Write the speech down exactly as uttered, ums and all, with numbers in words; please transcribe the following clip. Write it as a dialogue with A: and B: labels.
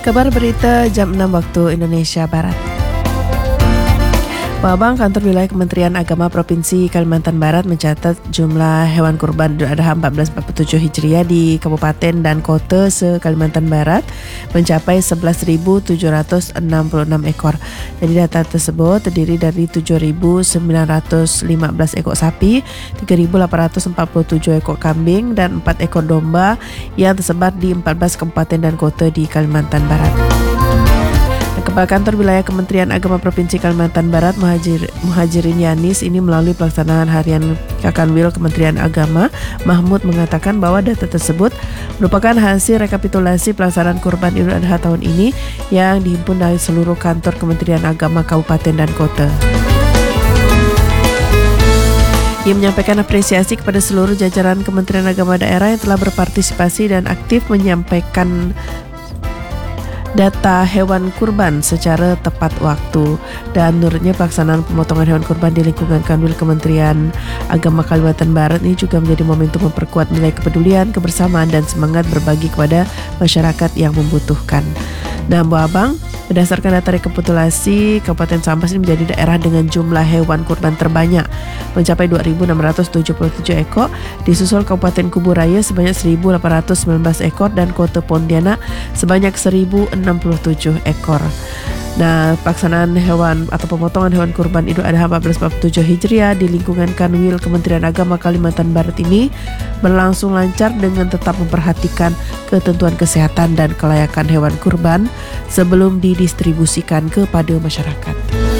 A: Kabar berita jam enam waktu Indonesia Barat. Babang Kantor Wilayah Kementerian Agama Provinsi Kalimantan Barat mencatat jumlah hewan kurban Idul Adha seribu empat ratus empat puluh tujuh Hijriah di kabupaten dan kota se-Kalimantan Barat mencapai sebelas ribu tujuh ratus enam puluh enam ekor. Jadi data tersebut terdiri dari tujuh ribu sembilan ratus lima belas ekor sapi, tiga ribu delapan ratus empat puluh tujuh ekor kambing, dan empat ekor domba yang tersebar di empat belas kabupaten dan kota di Kalimantan Barat. Kepala Kantor Wilayah Kementerian Agama Provinsi Kalimantan Barat Muhajir, Muhajirin Yanis ini melalui pelaksanaan harian Kakanwil Kementerian Agama Mahmud mengatakan bahwa data tersebut merupakan hasil rekapitulasi pelaksanaan kurban Idul Adha tahun ini yang dihimpun dari seluruh kantor Kementerian Agama Kabupaten dan Kota. Ia menyampaikan apresiasi kepada seluruh jajaran Kementerian Agama daerah yang telah berpartisipasi dan aktif menyampaikan data hewan kurban secara tepat waktu. Dan menurutnya pelaksanaan pemotongan hewan kurban di lingkungan Kanwil Kementerian Agama Kalimantan Barat ini juga menjadi momentum memperkuat nilai kepedulian, kebersamaan, dan semangat berbagi kepada masyarakat yang membutuhkan. Nah, Bu Abang, berdasarkan data rekapitulasi, Kabupaten Sambas ini menjadi daerah dengan jumlah hewan kurban terbanyak, mencapai dua ribu enam ratus tujuh puluh tujuh ekor, disusul Kabupaten Kuburaya sebanyak seribu delapan ratus sembilan belas ekor, dan Kota Pontianak sebanyak seribu enam puluh tujuh ekor. Nah, pelaksanaan hewan atau pemotongan hewan kurban Idul Adha seribu empat ratus empat puluh tujuh Hijriah di lingkungan Kanwil Kementerian Agama Kalimantan Barat ini berlangsung lancar dengan tetap memperhatikan ketentuan kesehatan dan kelayakan hewan kurban sebelum didistribusikan kepada masyarakat.